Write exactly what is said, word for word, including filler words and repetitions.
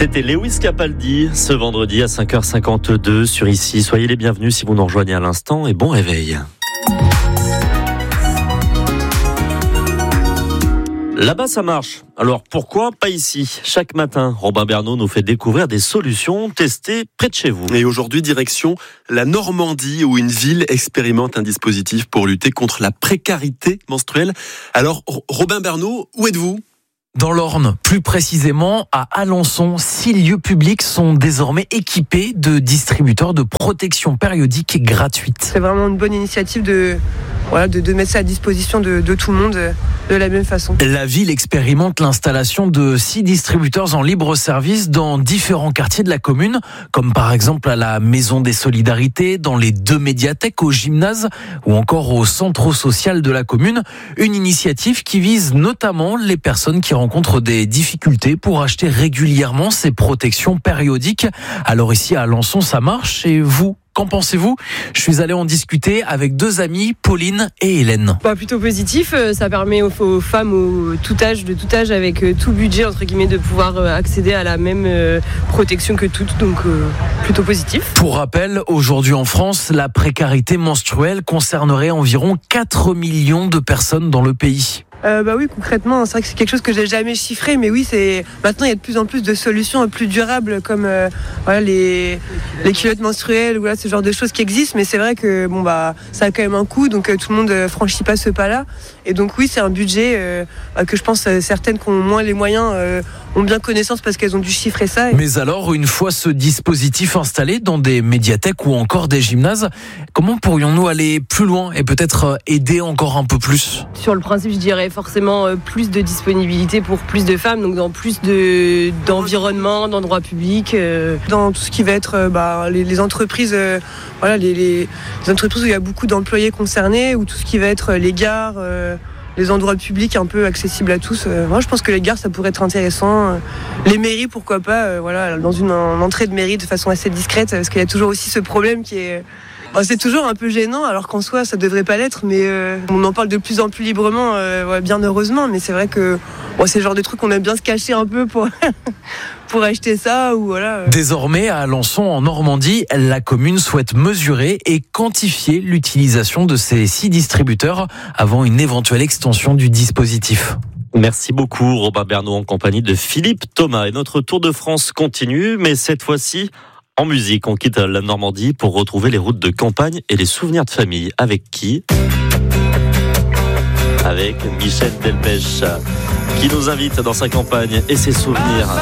C'était Lewis Capaldi ce vendredi à cinq heures cinquante-deux sur Ici. Soyez les bienvenus si vous nous rejoignez à l'instant et bon réveil. Là-bas, ça marche. Alors, pourquoi pas ici ? Chaque matin, Robin Bernot nous fait découvrir des solutions testées près de chez vous. Et aujourd'hui, direction la Normandie, où une ville expérimente un dispositif pour lutter contre la précarité menstruelle. Alors, Robin Bernot, où êtes-vous ? Dans l'Orne, plus précisément à Alençon, six lieux publics sont désormais équipés de distributeurs de protection périodique gratuite. C'est vraiment une bonne initiative de, voilà, de, de mettre ça à disposition de, de tout le monde de la même façon. La ville expérimente l'installation de six distributeurs en libre service dans différents quartiers de la commune, comme par exemple à la Maison des Solidarités, dans les deux médiathèques, au gymnase ou encore au centre social de la commune. Une initiative qui vise notamment les personnes qui rencontrent des difficultés pour acheter régulièrement ces protections périodiques. Alors ici à Alençon, ça marche et vous ? Qu'en pensez-vous ? Je suis allé en discuter avec deux amies, Pauline et Hélène. Bah, plutôt positif, ça permet aux, aux femmes au tout âge, de tout âge, avec tout budget entre guillemets, de pouvoir accéder à la même protection que toutes, donc euh, plutôt positif. Pour rappel, aujourd'hui en France, la précarité menstruelle concernerait environ quatre millions de personnes dans le pays. Euh, bah oui, concrètement, c'est vrai que c'est quelque chose que j'ai jamais chiffré, mais oui, c'est maintenant il y a de plus en plus de solutions plus durables comme euh, voilà les les culottes menstruelles, voilà ce genre de choses qui existent. Mais c'est vrai que bon bah ça a quand même un coût, donc euh, tout le monde euh, franchit pas ce pas-là. Et donc oui, c'est un budget euh, que je pense euh, certaines qui ont moins les moyens euh, ont bien connaissance parce qu'elles ont dû chiffrer ça. Et... Mais alors, une fois ce dispositif installé dans des médiathèques ou encore des gymnases, comment pourrions-nous aller plus loin et peut-être aider encore un peu plus ? Sur le principe, je dirais forcément plus de disponibilité pour plus de femmes, donc dans plus de, d'environnement, d'endroits publics, euh, dans tout ce qui va être euh, bah, les, les entreprises, euh, voilà, les, les, les entreprises où il y a beaucoup d'employés concernés, ou tout ce qui va être les gares, euh, les endroits publics un peu accessibles à tous. Euh, moi, je pense que les gares, ça pourrait être intéressant. Euh, les mairies, pourquoi pas, euh, voilà, dans une, une entrée de mairie de façon assez discrète, parce qu'il y a toujours aussi ce problème qui est... C'est toujours un peu gênant, alors qu'en soi, ça devrait pas l'être, mais euh, on en parle de plus en plus librement, euh, ouais, bien heureusement, mais c'est vrai que bon, c'est le genre de truc qu'on aime bien se cacher un peu pour, pour acheter ça, ou voilà. Désormais, à Alençon, en Normandie, la commune souhaite mesurer et quantifier l'utilisation de ces six distributeurs avant une éventuelle extension du dispositif. Merci beaucoup, Robin Bernot, en compagnie de Philippe Thomas. Et notre Tour de France continue, mais cette fois-ci... en musique, on quitte la Normandie pour retrouver les routes de campagne et les souvenirs de famille. Avec qui ? Avec Michel Delpech, qui nous invite dans sa campagne et ses souvenirs.